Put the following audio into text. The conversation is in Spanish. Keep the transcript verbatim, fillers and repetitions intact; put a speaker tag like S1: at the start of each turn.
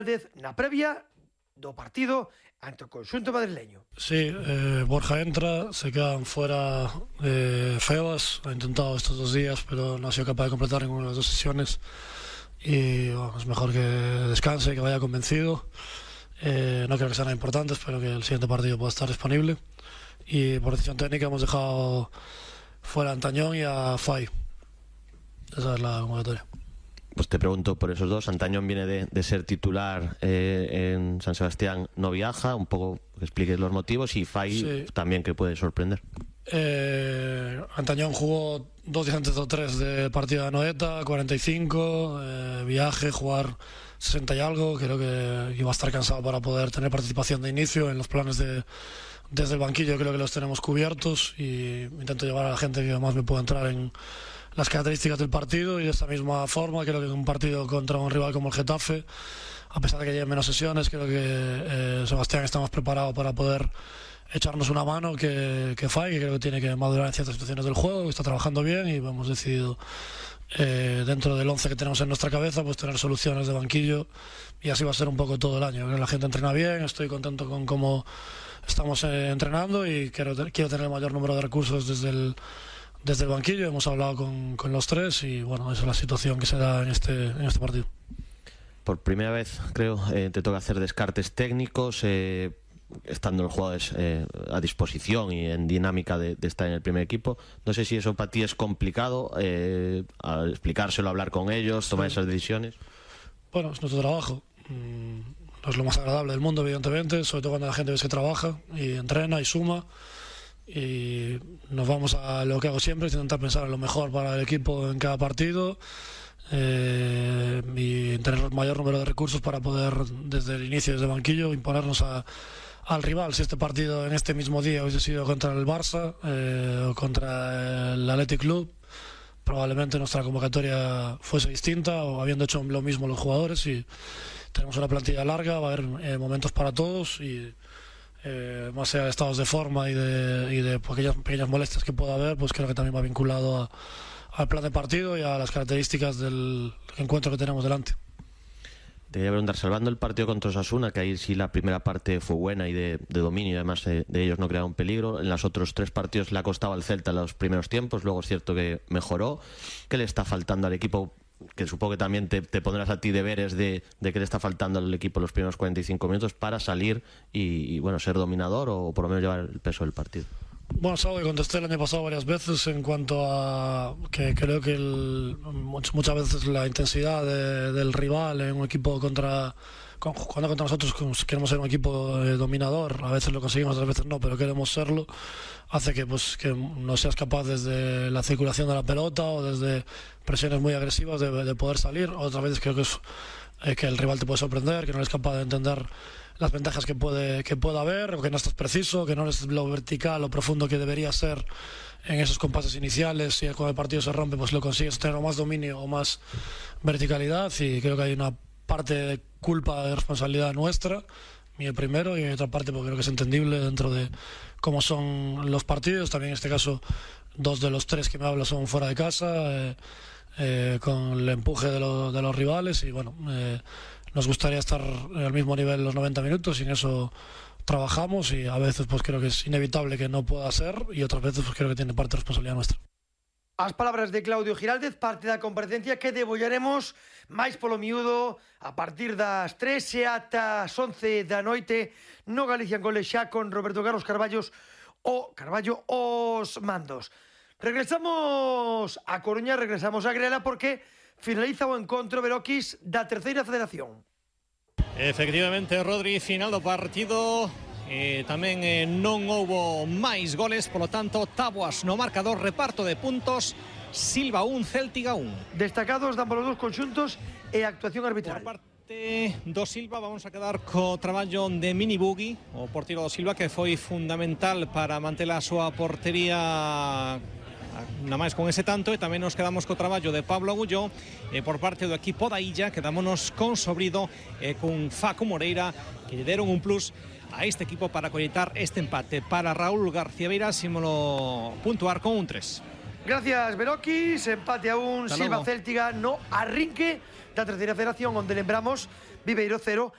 S1: na previa do partido ante o conxunto madrileño.
S2: Sí, eh, Borja entra, se quedan fuera eh, Febas, ha intentado estos dos días, pero no ha sido capaz de completar ninguna de las dos sesiones y bueno, es mejor que descanse, que vaya convencido. Eh, no creo que sean nada importantes, espero que el siguiente partido pueda estar disponible. Y por decisión técnica hemos dejado fuera a Antañón y a Fay. Esa es la convocatoria.
S3: Pues te pregunto por esos dos. Antañón viene de, de ser titular eh, en San Sebastián, no viaja, un poco que expliques los motivos, y Fay sí. También, que puede sorprender.
S2: Eh, Antañón jugó dos días antes o tres del partido de Anoeta, cuarenta y cinco, eh, viaje, jugar sesenta y algo, creo que iba a estar cansado para poder tener participación de inicio en los planes de, desde el banquillo. Creo que los tenemos cubiertos y intento llevar a la gente que más me pueda entrar en las características del partido, y de esta misma forma creo que en un partido contra un rival como el Getafe, a pesar de que lleven menos sesiones, creo que eh, Sebastián está más preparado para poder echarnos una mano que, que Fay, que creo que tiene que madurar en ciertas situaciones del juego, que está trabajando bien, y hemos decidido eh, dentro del once que tenemos en nuestra cabeza pues tener soluciones de banquillo, y así va a ser un poco todo el año. Creo que la gente entrena bien, estoy contento con cómo estamos eh, entrenando, y quiero, quiero tener el mayor número de recursos desde el Desde el banquillo. Hemos hablado con, con los tres y bueno, esa es la situación que se da en este, en este partido.
S3: Por primera vez, creo, eh, te toca hacer descartes técnicos, eh, estando los jugadores eh, a disposición y en dinámica de, de estar en el primer equipo. No sé si eso para ti es complicado, eh, al explicárselo, hablar con ellos, tomar sí. esas decisiones.
S2: Bueno, es nuestro trabajo. No es lo más agradable del mundo, evidentemente, sobre todo cuando la gente ve que trabaja y entrena y suma. Y nos vamos a lo que hago siempre, es intentar pensar en lo mejor para el equipo en cada partido, eh, y tener el mayor número de recursos para poder desde el inicio, desde el banquillo, imponernos a, al rival. Si este partido en este mismo día hubiese sido contra el Barça eh, o contra el Athletic Club, probablemente nuestra convocatoria fuese distinta, o habiendo hecho lo mismo los jugadores. Y tenemos una plantilla larga, va a haber eh, momentos para todos, y Eh, más allá de estados de forma y de, y de pequeñas, pequeñas molestias que pueda haber, pues creo que también va vinculado a, al plan de partido y a las características del encuentro que tenemos delante.
S3: Te quería preguntar, salvando el partido contra Osasuna, que ahí sí la primera parte fue buena y de, de dominio, y además de, de ellos no crearon peligro, en los otros tres partidos le ha costado al Celta los primeros tiempos, luego es cierto que mejoró. ¿Qué le está faltando al equipo? Que supongo que también te, te pondrás a ti deberes de, de qué le está faltando al equipo los primeros cuarenta y cinco minutos para salir y, y bueno, ser dominador, o por lo menos llevar el peso del partido.
S2: Bueno, es algo que contesté el año pasado varias veces, en cuanto a que creo que el, muchas veces la intensidad de, del rival en un equipo contra, cuando contra nosotros queremos ser un equipo eh, dominador, a veces lo conseguimos, otras veces no, pero queremos serlo, hace que, pues, que no seas capaz desde la circulación de la pelota o desde presiones muy agresivas de, de poder salir. Otras veces creo que es eh, que el rival te puede sorprender, que no eres capaz de entender las ventajas que puede que pueda haber, o que no estás preciso, que no eres lo vertical o profundo que debería ser en esos compases iniciales, y cuando el partido se rompe pues lo consigues tener más dominio o más verticalidad. Y creo que hay una parte de culpa, de responsabilidad nuestra, mío primero, y otra parte porque creo que es entendible dentro de cómo son los partidos. También en este caso dos de los tres que me hablo son fuera de casa, eh, eh, con el empuje de, lo, de los rivales, y bueno, eh, nos gustaría estar al mismo nivel los noventa minutos, y en eso trabajamos, y a veces pues creo que es inevitable que no pueda ser, y otras veces pues creo que tiene parte de responsabilidad nuestra.
S1: As palabras de Claudio Giraldez, parte da comparecencia que debollaremos máis polo miúdo a partir das tres e ata as once da noite no Galicia en Gole, xa con Roberto Carlos Carballos o Carballo os mandos. Regresamos a Coruña, regresamos a Grela, porque finaliza o encontro, Beroquis, da terceira federación.
S4: Efectivamente, Rodri, final do partido. Eh, tamén eh, non houbo máis goles, polo tanto, táboas no marcador, reparto de puntos, Silva un, Céltiga un.
S1: Destacados dan polos dos conxuntos e actuación arbitral.
S4: Por parte do Silva vamos a quedar co traballo de Mini Bugui, o portiro do Silva, que foi fundamental para manter a súa portería nada máis con ese tanto. E tamén nos quedamos co traballo de Pablo Agulló, e por parte do equipo da Illa quedámonos con Sobrido e con Facu Moreira, que lle deron un plus a este equipo para colleitar este empate. Para Raúl García Beira, símbolo puntuar con un tres.
S1: Gracias, Beroquis. Empate a un. Silva Céltiga no arrinque da terceira federación, onde lembramos Viveiro cero,